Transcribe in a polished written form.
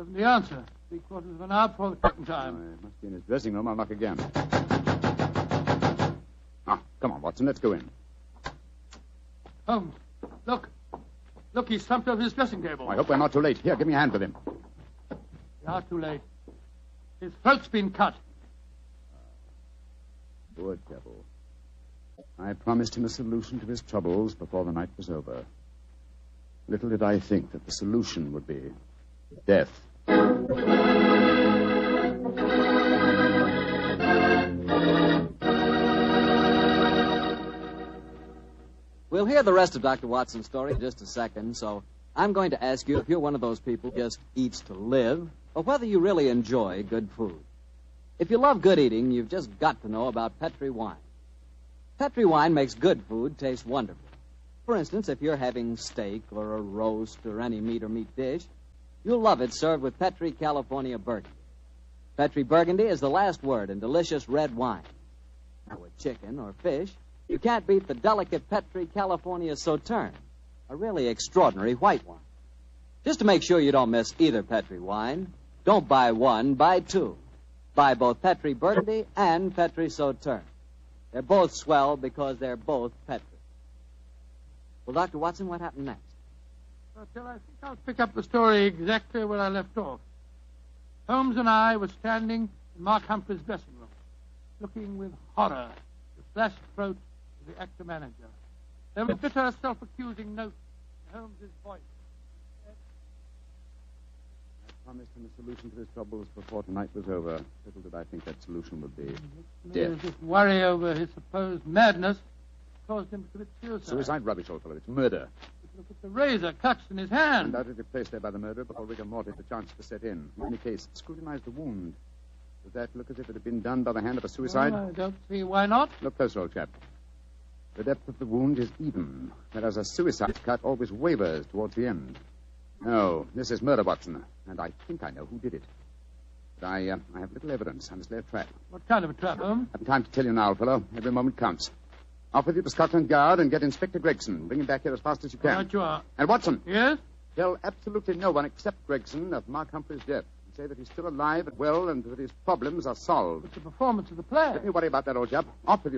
wasn't the answer. 3/4 of an hour before the curtain time. Oh, he must be in his dressing room. I'll knock again. Come on, Watson, let's go in. Holmes, look. Look, he's slumped over his dressing table. I hope we're not too late. Here, give me a hand with him. We are too late. His throat's been cut. Poor devil. I promised him a solution to his troubles before the night was over. Little did I think that the solution would be death. We'll hear the rest of Dr. Watson's story in just a second, so I'm going to ask you if you're one of those people who just eats to live, or whether you really enjoy good food. If you love good eating, you've just got to know about Petri wine. Petri wine makes good food taste wonderful. For instance, if you're having steak or a roast or any meat or meat dish, you'll love it served with Petri California Burgundy. Petri Burgundy is the last word in delicious red wine. Now, with chicken or fish, you can't beat the delicate Petri California Sauterne, a really extraordinary white wine. Just to make sure you don't miss either Petri wine, don't buy one, buy two. Buy both Petri Burgundy and Petri Sauterne. They're both swell because they're both Petri. Well, Dr. Watson, what happened next? Well, I think I'll pick up the story exactly where I left off. Holmes and I were standing in Mark Humphrey's dressing room, looking with horror at the flashed throat of the actor manager. There was a bitter, self-accusing note in Holmes's voice. I promised him a solution to his troubles before tonight was over. Little did I think that solution would be death. This worry over his supposed madness caused him to commit suicide. Suicide? Rubbish, old fellow. It's murder. Look at the razor clutched in his hand. Undoubtedly placed there by the murderer before rigor mortis the chance to set in. In any case, scrutinize the wound. Does that look as if it had been done by the hand of a suicide? I don't see why not. Look closer, old chap. The depth of the wound is even, whereas a suicide cut always wavers towards the end. No, this is murder, Watson, and I think I know who did it. But I have little evidence. I must lay a trap. What kind of a trap, Holmes? I haven't time to tell you now, old fellow. Every moment counts. Off with you to Scotland Yard and get Inspector Gregson. Bring him back here as fast as you can. Right you are. And Watson. Yes? Tell absolutely no one except Gregson of Mark Humphrey's death. And say that he's still alive and well and that his problems are solved. It's the performance of the play. Don't you worry about that, old chap. Off with you.